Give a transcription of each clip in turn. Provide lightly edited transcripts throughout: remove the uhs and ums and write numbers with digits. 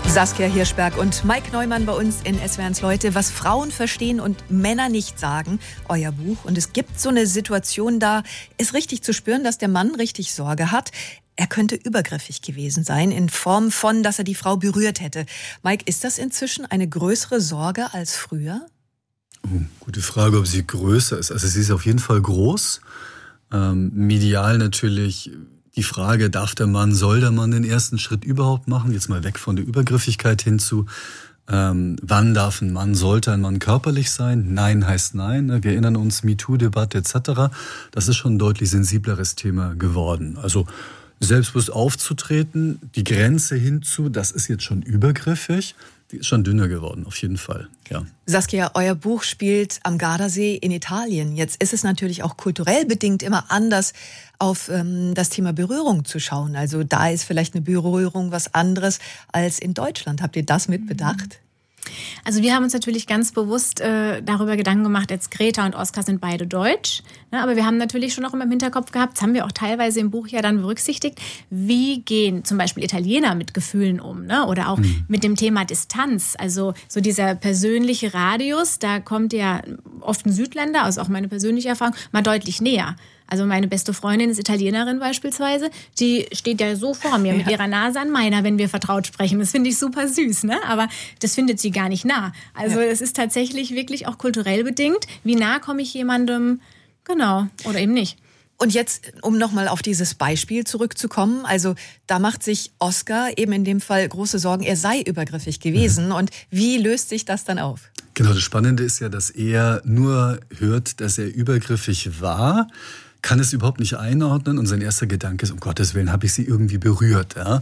Saskia Hirschberg und Mike Neumann bei uns in SWR1 Leute. Was Frauen verstehen und Männer nicht sagen, euer Buch. Und es gibt so eine Situation, da ist richtig zu spüren, dass der Mann richtig Sorge hat. Er könnte übergriffig gewesen sein, in Form von, dass er die Frau berührt hätte. Mike, ist das inzwischen eine größere Sorge als früher? Gute Frage, ob sie größer ist. Also sie ist auf jeden Fall groß. Medial natürlich die Frage, soll der Mann den ersten Schritt überhaupt machen? Jetzt mal weg von der Übergriffigkeit hin zu, wann sollte ein Mann körperlich sein? Nein heißt nein. Wir erinnern uns, MeToo-Debatte etc. Das ist schon ein deutlich sensibleres Thema geworden. Also selbstbewusst aufzutreten, die Grenze hinzu, das ist jetzt schon übergriffig, die ist schon dünner geworden, auf jeden Fall. Ja. Saskia, euer Buch spielt am Gardasee in Italien. Jetzt ist es natürlich auch kulturell bedingt immer anders, auf das Thema Berührung zu schauen. Also da ist vielleicht eine Berührung was anderes als in Deutschland. Habt ihr das mit bedacht? Also wir haben uns natürlich ganz bewusst darüber Gedanken gemacht, jetzt Greta und Oskar sind beide deutsch, ne, aber wir haben natürlich schon auch immer im Hinterkopf gehabt, das haben wir auch teilweise im Buch ja dann berücksichtigt, wie gehen zum Beispiel Italiener mit Gefühlen um, ne, oder auch mit dem Thema Distanz, also so dieser persönliche Radius, da kommt ja oft ein Südländer, also auch meine persönliche Erfahrung, mal deutlich näher. Also meine beste Freundin ist Italienerin beispielsweise, die steht ja so vor mir mit ihrer Nase an meiner, wenn wir vertraut sprechen. Das finde ich super süß, ne? Aber das findet sie gar nicht nah. Also es ist tatsächlich wirklich auch kulturell bedingt. Wie nah komme ich jemandem? Genau. Oder eben nicht. Und jetzt, um nochmal auf dieses Beispiel zurückzukommen, also da macht sich Oskar eben in dem Fall große Sorgen, er sei übergriffig gewesen. Und wie löst sich das dann auf? Genau, das Spannende ist ja, dass er nur hört, dass er übergriffig war, kann es überhaupt nicht einordnen und sein erster Gedanke ist, um Gottes Willen, habe ich sie irgendwie berührt. Ja?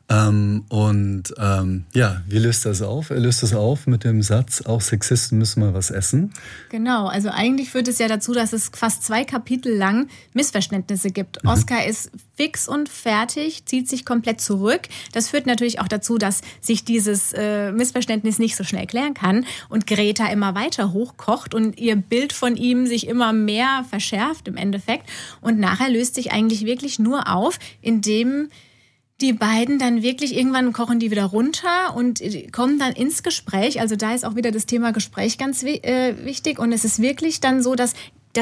Wie löst das auf? Er löst das auf mit dem Satz, auch Sexisten müssen mal was essen. Genau, also eigentlich führt es ja dazu, dass es fast 2 Kapitel lang Missverständnisse gibt. Oskar ist fix und fertig, zieht sich komplett zurück. Das führt natürlich auch dazu, dass sich dieses Missverständnis nicht so schnell klären kann und Greta immer weiter hochkocht und ihr Bild von ihm sich immer mehr verschärft im Endeffekt. Und nachher löst sich eigentlich wirklich nur auf, indem die beiden dann wirklich, irgendwann kochen die wieder runter und kommen dann ins Gespräch. Also da ist auch wieder das Thema Gespräch ganz wichtig. Und es ist wirklich dann so, dass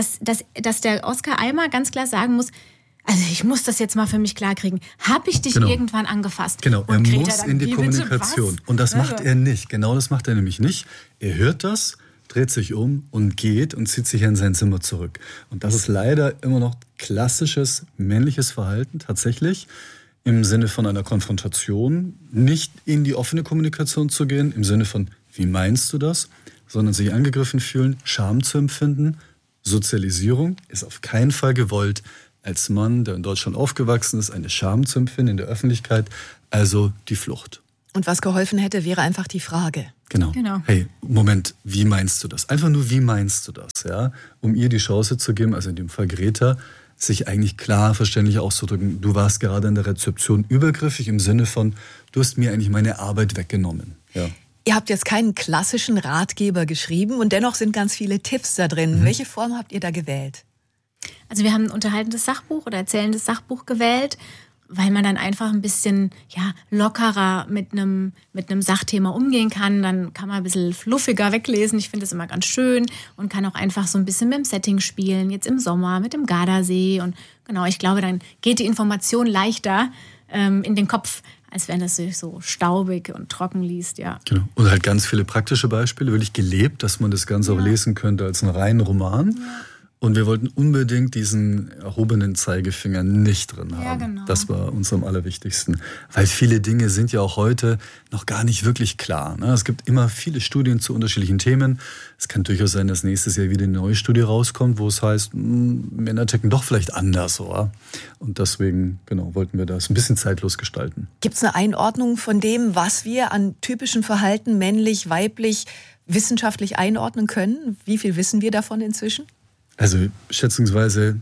der Oskar einmal ganz klar sagen muss, also ich muss das jetzt mal für mich klarkriegen. Habe ich dich irgendwann angefasst? Genau, er Greta muss dann, in die Kommunikation. Und das macht er nicht. Genau das macht er nämlich nicht. Er hört das, dreht sich um und geht und zieht sich in sein Zimmer zurück. Und das ist leider immer noch klassisches männliches Verhalten, tatsächlich. Im Sinne von einer Konfrontation, nicht in die offene Kommunikation zu gehen, im Sinne von, wie meinst du das, sondern sich angegriffen fühlen, Scham zu empfinden. Sozialisierung ist auf keinen Fall gewollt, als Mann, der in Deutschland aufgewachsen ist, eine Scham zu empfinden in der Öffentlichkeit, also die Flucht. Und was geholfen hätte, wäre einfach die Frage. Genau. Hey, Moment, wie meinst du das? Einfach nur, wie meinst du das? Ja? Um ihr die Chance zu geben, also in dem Fall Greta, sich eigentlich klar verständlich auszudrücken, du warst gerade in der Rezeption übergriffig im Sinne von, du hast mir eigentlich meine Arbeit weggenommen. Ja. Ihr habt jetzt keinen klassischen Ratgeber geschrieben und dennoch sind ganz viele Tipps da drin. Welche Form habt ihr da gewählt? Also wir haben ein unterhaltendes Sachbuch oder erzählendes Sachbuch gewählt, weil man dann einfach ein bisschen lockerer mit einem Sachthema umgehen kann. Dann kann man ein bisschen fluffiger weglesen. Ich finde das immer ganz schön und kann auch einfach so ein bisschen mit dem Setting spielen. Jetzt im Sommer mit dem Gardasee. Und genau, ich glaube, dann geht die Information leichter in den Kopf, als wenn es sich so staubig und trocken liest. Ja. Genau. Und halt ganz viele praktische Beispiele, wirklich gelebt, dass man das Ganze auch lesen könnte als einen reinen Roman. Ja. Und wir wollten unbedingt diesen erhobenen Zeigefinger nicht drin haben. Ja, genau. Das war uns am allerwichtigsten. Weil viele Dinge sind ja auch heute noch gar nicht wirklich klar. Es gibt immer viele Studien zu unterschiedlichen Themen. Es kann durchaus sein, dass nächstes Jahr wieder eine neue Studie rauskommt, wo es heißt, Männer ticken doch vielleicht anders. Oder? Und deswegen wollten wir das ein bisschen zeitlos gestalten. Gibt es eine Einordnung von dem, was wir an typischen Verhalten, männlich, weiblich, wissenschaftlich einordnen können? Wie viel wissen wir davon inzwischen? Also schätzungsweise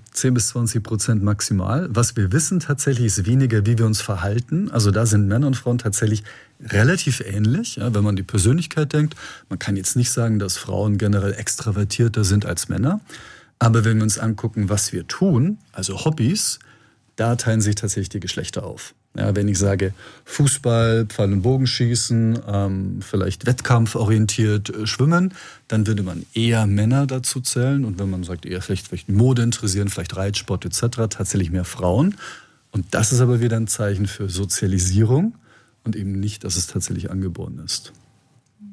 10-20% maximal. Was wir wissen tatsächlich ist weniger, wie wir uns verhalten. Also da sind Männer und Frauen tatsächlich relativ ähnlich, wenn man die Persönlichkeit denkt. Man kann jetzt nicht sagen, dass Frauen generell extravertierter sind als Männer. Aber wenn wir uns angucken, was wir tun, also Hobbys, da teilen sich tatsächlich die Geschlechter auf. Ja, wenn ich sage Fußball, Pfeil- und Bogenschießen, vielleicht wettkampforientiert schwimmen, dann würde man eher Männer dazu zählen. Und wenn man sagt, eher vielleicht Mode interessieren, vielleicht Reitsport etc., tatsächlich mehr Frauen. Und das ist aber wieder ein Zeichen für Sozialisierung und eben nicht, dass es tatsächlich angeboren ist.